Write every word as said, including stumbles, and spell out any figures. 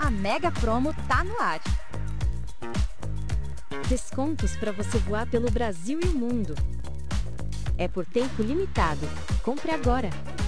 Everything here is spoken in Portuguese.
A Mega Promo tá no ar. Descontos para você voar pelo Brasil e o mundo. É por tempo limitado. Compre agora.